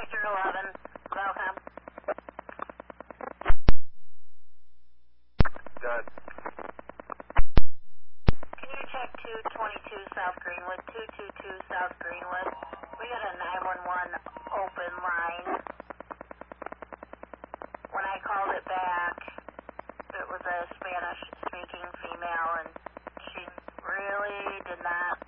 Sector 11, Velcom. Done. Can you check 222 South Greenwood, 222 South Greenwood? We got a 911 open line. When I called it back, it was a Spanish-speaking female, and she really did not